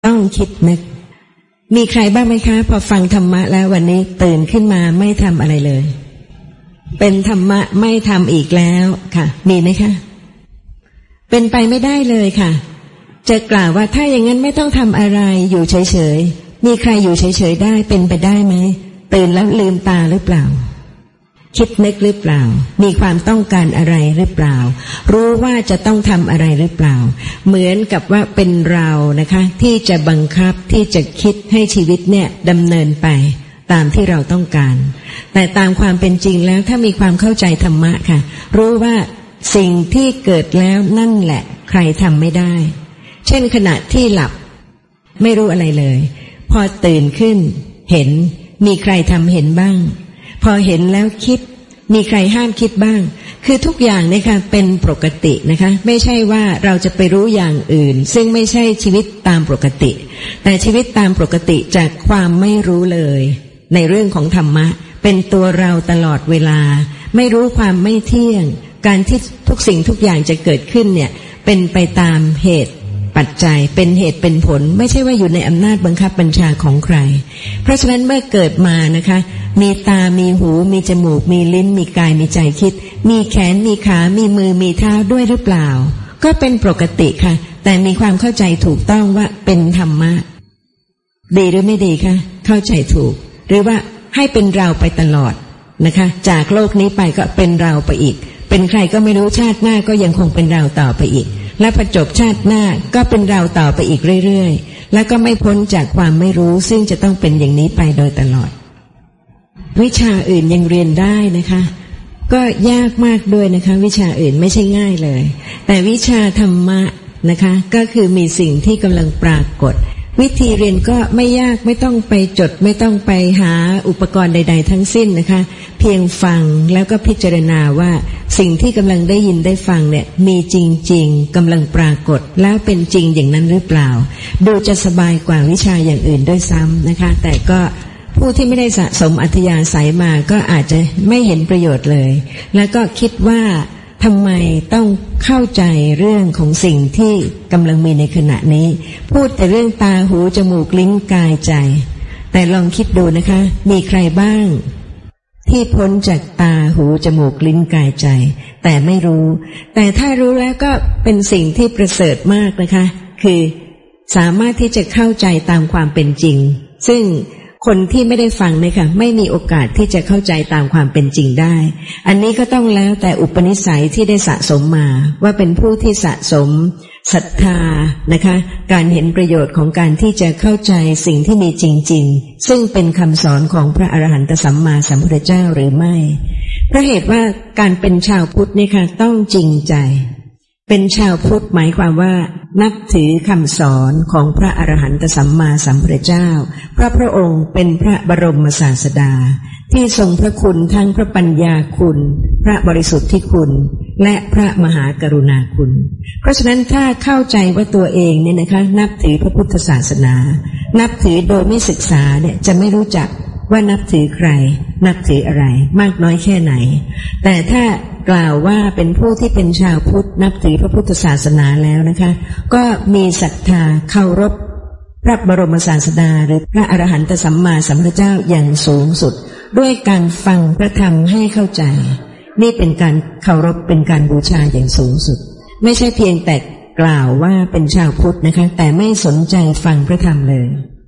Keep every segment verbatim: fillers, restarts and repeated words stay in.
ต้องคิดนึกมีใครบ้างไหมคะพอฟังธรรมะแล้ววันนี้ตื่นขึ้นมาไม่ทำอะไรเลยเป็นธรรมะไม่ทำอีกแล้วค่ะมีไหมคะเป็นไปไม่ได้เลยค่ะจะกล่าวว่าถ้าอย่างนั้นไม่ต้องทำอะไรอยู่เฉยๆมีใครอยู่เฉยๆได้เป็นไปได้ไหมตื่นแล้วลืมตาหรือเปล่าคิดนึกหรือเปล่ามีความต้องการอะไรหรือเปล่ารู้ว่าจะต้องทำอะไรหรือเปล่าเหมือนกับว่าเป็นเรานะคะที่จะบังคับที่จะคิดให้ชีวิตเนี่ยดำเนินไปตามที่เราต้องการแต่ตามความเป็นจริงแล้วถ้ามีความเข้าใจธรรมะค่ะรู้ว่าสิ่งที่เกิดแล้วนั่นแหละใครทำไม่ได้เช่นขณะที่หลับไม่รู้อะไรเลยพอตื่นขึ้นเห็นมีใครทำเห็นบ้างพอเห็นแล้วคิดมีใครห้ามคิดบ้างคือทุกอย่างเนี่ยค่ะเป็นปกตินะคะไม่ใช่ว่าเราจะไปรู้อย่างอื่นซึ่งไม่ใช่ชีวิตตามปกติแต่ชีวิตตามปกติจากความไม่รู้เลยในเรื่องของธรรมะเป็นตัวเราตลอดเวลาไม่รู้ความไม่เที่ยงการที่ทุกสิ่งทุกอย่างจะเกิดขึ้นเนี่ยเป็นไปตามเหตุปัจจัยเป็นเหตุเป็นผลไม่ใช่ว่าอยู่ในอำนาจบังคับบัญชาของใครเพราะฉะนั้นเมื่อเกิดมานะคะมีตามีหูมีจมูกมีลิ้นมีกายมีใจคิดมีแขนมีขามีมือมีเท้าด้วยหรือเปล่าก็เป็นปกติค่ะแต่มีความเข้าใจถูกต้องว่าเป็นธรรมะดีหรือไม่ดีคะเข้าใจถูกหรือว่าให้เป็นเราไปตลอดนะคะจากโลกนี้ไปก็เป็นเราไปอีกเป็นใครก็ไม่รู้ชาติหน้าก็ยังคงเป็นเราต่อไปอีกและพอจบชาติหน้าก็เป็นเราต่อไปอีกเรื่อยๆแล้วก็ไม่พ้นจากความไม่รู้ซึ่งจะต้องเป็นอย่างนี้ไปโดยตลอดวิชาอื่นยังเรียนได้นะคะก็ยากมากด้วยนะคะวิชาอื่นไม่ใช่ง่ายเลยแต่วิชาธรรมะนะคะก็คือมีสิ่งที่กำลังปรากฏวิธีเรียนก็ไม่ยากไม่ต้องไปจดไม่ต้องไปหาอุปกรณ์ใดๆทั้งสิ้นนะคะเพียงฟังแล้วก็พิจารณาว่าสิ่งที่กำลังได้ยินได้ฟังเนี่ยมีจริงๆกำลังปรากฏแล้วเป็นจริงอย่างนั้นหรือเปล่าดูจะสบายกว่าวิชาอย่างอื่นด้วยซ้ำนะคะแต่ก็ผู้ที่ไม่ได้สะสมอัธยาศัยมาก็อาจจะไม่เห็นประโยชน์เลยแล้วก็คิดว่าทำไมต้องเข้าใจเรื่องของสิ่งที่กำลังมีในขณะนี้พูดแต่เรื่องตาหูจมูกลิ้นกายใจแต่ลองคิดดูนะคะมีใครบ้างที่พ้นจากตาหูจมูกลิ้นกายใจแต่ไม่รู้แต่ถ้ารู้แล้วก็เป็นสิ่งที่ประเสริฐมากนะคะคือสามารถที่จะเข้าใจตามความเป็นจริงซึ่งคนที่ไม่ได้ฟังเนี่ยค่ะไม่มีโอกาสที่จะเข้าใจตามความเป็นจริงได้อันนี้ก็ต้องแล้วแต่อุปนิสัยที่ได้สะสมมาว่าเป็นผู้ที่สะสมศรัทธานะคะการเห็นประโยชน์ของการที่จะเข้าใจสิ่งที่มีจริงๆซึ่งเป็นคำสอนของพระอรหันตสัมมาสัมพุทธเจ้าหรือไม่เพราะเหตุว่าการเป็นชาวพุทธนี่ค่ะต้องจริงใจเป็นชาวพุทธหมายความว่านับถือคำสอนของพระอรหันตสัมมาสัมพุทธเจ้าเพราะพระองค์เป็นพระบรมศาสดาที่ทรงพระคุณทั้งพระปัญญาคุณพระบริสุทธิคุณและพระมหากรุณาคุณเพราะฉะนั้นถ้าเข้าใจว่าตัวเองเนี่ยนะคะนับถือพระพุทธศาสนานับถือโดยไม่ศึกษาเนี่ยจะไม่รู้จักว่านับถือใครนับถืออะไรมากน้อยแค่ไหนแต่ถ้ากล่าวว่าเป็นผู้ที่เป็นชาวพุทธนับถือพระพุทธศาสนาแล้วนะคะก็มีศรัทธาเคารพพระบรมศาสดาหรือพระอรหันตสัมมาสัมพุทธเจ้าอย่างสูงสุดด้วยการฟังพระธรรมให้เข้าใจนี่เป็นการเคารพเป็นการบูชาอย่างสูงสุดไม่ใช่เพียงแต่กล่าวว่าเป็นชาวพุทธนะคะแต่ไม่สนใจฟังพระธรรมเลย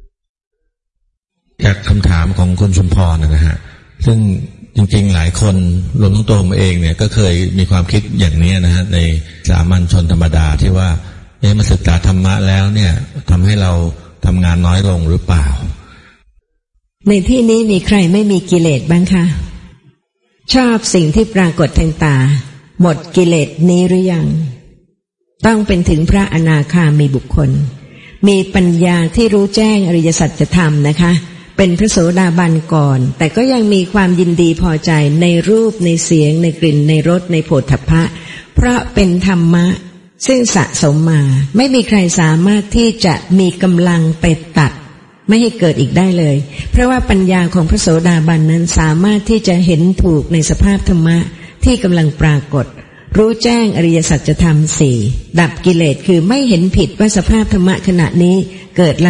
จากคำถามของคุณชุมพรนะฮะซึ่งจริงๆหลายคนรวมทั้งตัวผมเองเนี่ยก็เคยมีความคิดอย่างนี้นะฮะในสามัญชนธรรมดาที่ว่าเอ๊ะมาศึกษาธรรมะแล้วเนี่ยทำให้เราทำงานน้อยลงหรือเปล่าในที่นี้มีใครไม่มีกิเลสบ้างคะชอบสิ่งที่ปรากฏทางตาหมดกิเลสนี้หรือยังต้องเป็นถึงพระอนาคามีบุคคลมีปัญญาที่รู้แจ้งอริยสัจธรรมนะคะเป็นพระโสดาบันก่อนแต่ก็ยังมีความยินดีพอใจในรูปในเสียงในกลิ่นในรสในโผฏฐัพพะเพราะเป็นธรรมะซึ่งสะสมมาไม่มีใครสามารถที่จะมีกำลังไปตัดไม่ให้เกิดอีกได้เลยเพราะว่าปัญญาของพระโสดาบันนั้นสามารถที่จะเห็นถูกในสภาพธรรมะที่กำลังปรากฏรู้แจ้งอริยสัจธรรมสี่ดับกิเลสคือไม่เห็นผิดว่าสภาพธรรมะขณะนี้เกิด